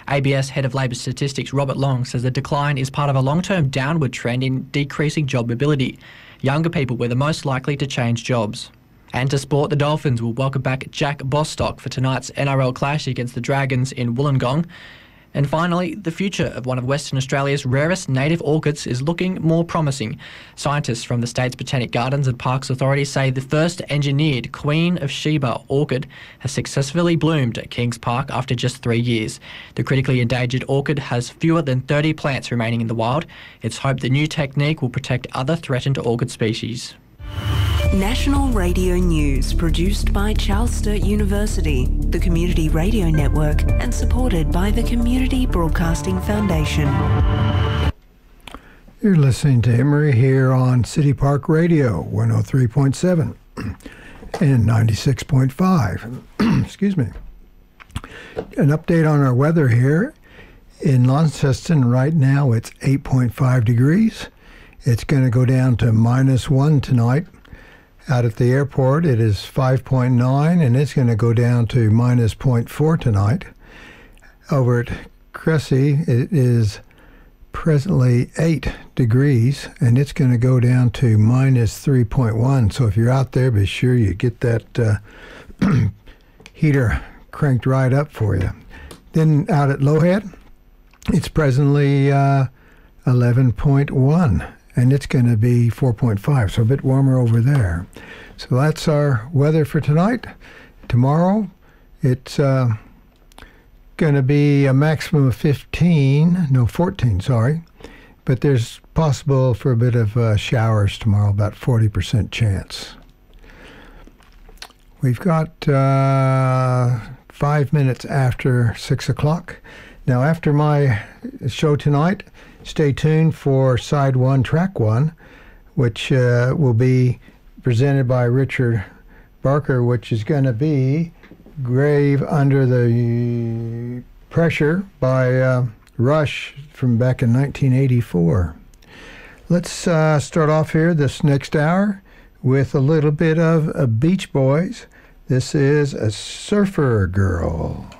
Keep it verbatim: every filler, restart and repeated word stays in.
A B S Head of Labour Statistics Robert Long says the decline is part of a long-term downward trend in decreasing job mobility. Younger people were the most likely to change jobs. And to sport, the Dolphins will welcome back Jack Bostock for tonight's N R L clash against the Dragons in Wollongong. And finally, the future of one of Western Australia's rarest native orchids is looking more promising. Scientists from the state's Botanic Gardens and Parks Authority say the first engineered Queen of Sheba orchid has successfully bloomed at Kings Park after just three years. The critically endangered orchid has fewer than thirty plants remaining in the wild. It's hoped the new technique will protect other threatened orchid species. National Radio News, produced by Charles Sturt University, the Community Radio Network, and supported by the Community Broadcasting Foundation. You're listening to Emery here on City Park Radio, one oh three point seven and ninety-six point five. Excuse me. An update on our weather here. In Launceston right now, it's eight point five degrees. It's going to go down to minus one tonight. Out at the airport, it is five point nine, and it's going to go down to minus zero point four tonight. Over at Cressy, it is presently eight degrees, and it's going to go down to minus three point one. So if you're out there, be sure you get that uh, heater cranked right up for you. Then out at Lowhead, it's presently uh, eleven point one. And it's going to be four point five, so a bit warmer over there. So that's our weather for tonight. Tomorrow, it's uh, going to be a maximum of fifteen, no, fourteen, sorry. But there's possible for a bit of uh, showers tomorrow, about forty percent chance. We've got uh, five minutes after six o'clock. Now, after my show tonight, stay tuned for Side One, Track One, which uh, will be presented by Richard Barker, which is going to be Grave Under the Pressure by uh, Rush from back in nineteen eighty-four. Let's uh, start off here this next hour with a little bit of uh, Beach Boys. This is A Surfer Girl.